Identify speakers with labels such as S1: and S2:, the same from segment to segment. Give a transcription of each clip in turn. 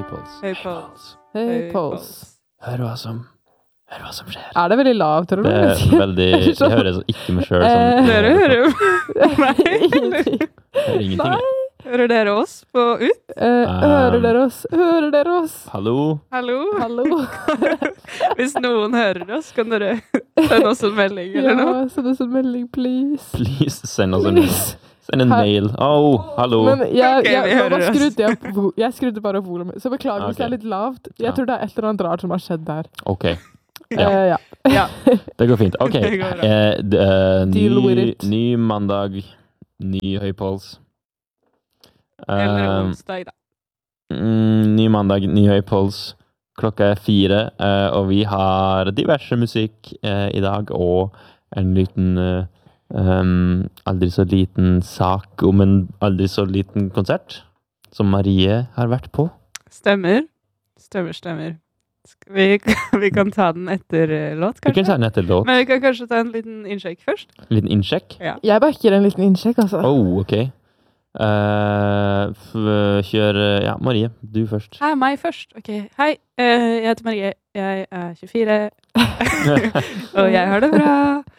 S1: puls.
S2: Høy puls.
S3: Høy puls.
S1: Hør hva som skjer.
S3: Er det veldig lav, tror du?
S1: Det er veldig, jeg hører så ikke meg selv sånn.
S2: Dere hører Nei.
S3: Ingenting.
S1: Jeg hører ingenting. jeg.
S2: Hører dere oss på ut?
S3: Hører dere oss? Hører dere oss?
S1: Hallo?
S2: Hallo?
S3: Hallo?
S2: Hvis noen hører oss, kan dere sende oss en melding eller noe?
S3: Ja, send oss en melding, please.
S1: Please, send oss en mail. Send en mail. Hallo.
S3: Men
S2: Ok, vi hører oss.
S3: jeg skrudde bare opp volumet, så beklager hvis det er litt lavt. Jeg
S1: Ja.
S3: tror det er et eller annet rart som har skjedd der.
S1: Ok,
S3: Ja.
S2: Ja.
S1: det går fint. Ok,
S2: Det går bra.
S3: Deal with it.
S1: ny mandag, ny høy puls.
S2: Eller onsdag, da.
S1: Ny mandag, ny høy puls. Klokka er 4, og vi har diverse musikk i dag, og en liten, aldri så liten sak om en aldri så liten konsert, som Marie har vært på.
S2: Stemmer. Vi kan ta den etter låt,
S1: Vi kan
S2: kanskje?
S1: ta den etter låt.
S2: Men vi kan kanskje ta en liten innsjekk først?
S1: En liten innsjekk.
S2: Ja.
S3: Jeg backer en liten innsjekk, altså.
S1: Ok. Kjør, ja, Marie, du først.
S2: Hei, meg først. Ok, hei. Jeg heter Marie. Jeg er 24. Og jeg har det bra.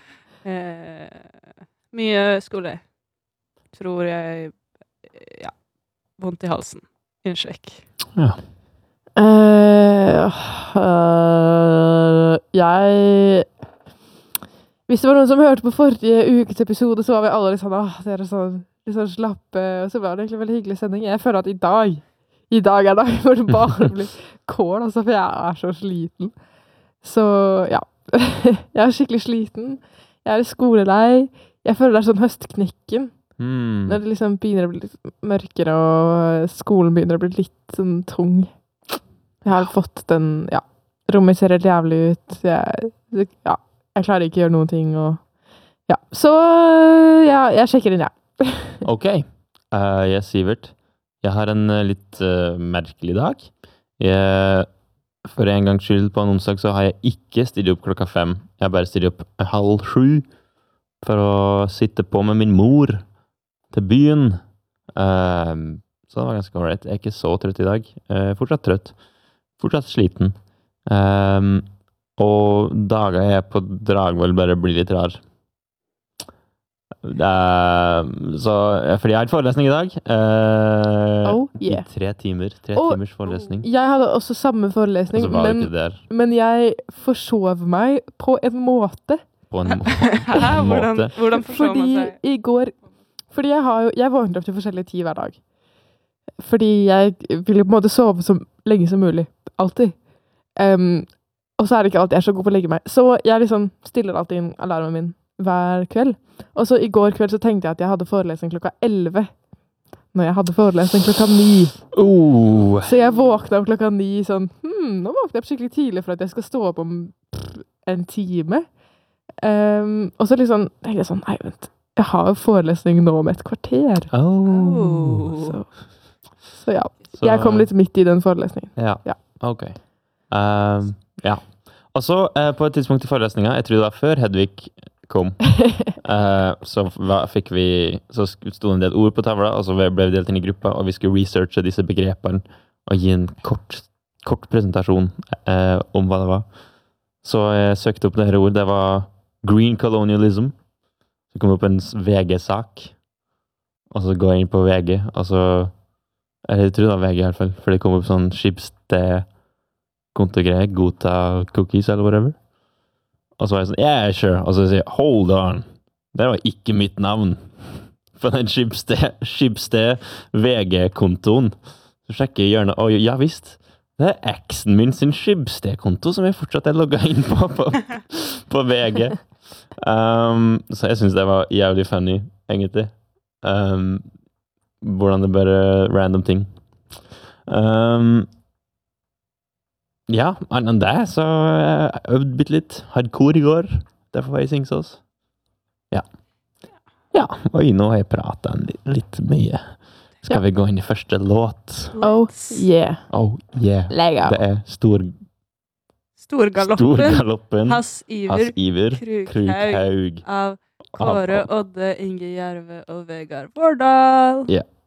S2: Mye skole. Tror jeg ja. Vondt i halsen. Innsjekk.
S1: Ja.
S3: Jeg Hvis det var noen som hørte på forrige ukes episode, så var vi alle litt sånn, dere er sånn, litt sånn slappe, og så var det egentlig veldig hyggelig sending. Jeg føler at i dag er dag hvor det bare blir kål, altså, for jeg er så sliten. Så, ja. Jeg er skikkelig sliten. Jeg er skolelei. Jeg føler det er sånn høstknekken. Når det liksom begynner å bli litt mørkere, og skolen begynner å bli litt sånn tung. Jeg har fått den, ja, rommet ser helt jævlig ut. Jeg klarer ikke å gjøre noen ting, og ja. Så, ja, jeg sjekker inn, ja.
S1: Ok, jeg er Sivert. Jeg har en litt merkelig dag. For en gangs skyld på en onsdag så har jeg ikke stilt opp klokka 5. Jeg bare stilt opp 6:30 for å sitte på med min mor til byen. Så det var ganske ålreit. Jeg er ikke så trøtt i dag. Fortsatt trøtt. Fortsatt sliten. Og dager jeg er på Dragvoll bare blir litt rar. Så, fordi jeg har et forelesning i dag. I 3 timer. 3 timers forelesning.
S3: Jeg hadde også samme forelesning,
S1: Og så var det ikke der.
S3: men jeg forsov meg på en måte.
S1: På en
S2: Hæ?
S1: måte.
S2: Hvordan forstår man seg?
S3: I går, fordi jeg våkner opp til forskjellige tid hver dag. Fordi jeg vil jo på en måte sove så lenge som mulig. Alltid. Og så er det ikke alltid jeg er så god på å legge meg. Så jeg liksom stiller alltid inn alarmen min hver kveld. Og så i går kveld så tenkte jeg at jeg hadde forelesning klokka 11. Når jeg hadde forelesning klokka 9. Så jeg våkna opp klokka 9 sånn, nå våkner jeg opp skikkelig tidlig for at jeg skal stå opp om en time. Og så liksom tenkte jeg sånn, nei vent, jeg har forelesning nå om et kvarter. Så ja, jeg kom litt midt i den forelesningen.
S1: Ja. Ok. Ja. Og så på et tidspunkt i forelesningen, jeg tror det var før Hedvig kom, så sto en del ord på tavla, og så ble vi delt inn i grupper, og vi skulle researche disse begrepene og gi en kort presentasjon om hva det var. Så jeg søkte opp dette ord, det var green colonialism. Så kom det opp en VG-sak, og så går jeg inn på VG, og så jeg tror det var VG i hvert fall, for det kom opp sånn Schibsted kontogreier, Gota cookies eller whatever. Og så var jeg sånn, yeah, sure. Og så sier jeg, hold on. Det var ikke mitt navn. For den Schibsted VG-kontoen. Så sjekker jeg hjørnet, og ja visst, det er eksen min sin Schibsted-konto som jeg fortsatt er logget inn på VG. Så jeg synes det var jævlig funny, egentlig. Hvordan det bare random ting. Ja, annet enn det, så jeg øvde bitte litt. Hardcore i går. Derfor var jeg i Singsås. Ja. Oi, nå har jeg pratet litt mye. Skal vi gå inn i første låt?
S3: Oh yeah.
S1: Det er Storgaloppen.
S2: Hass Iver.
S1: Krukhaug.
S2: Av Kåre, Odde, Inge Jerve og Vegard Vårdal.
S1: Ja.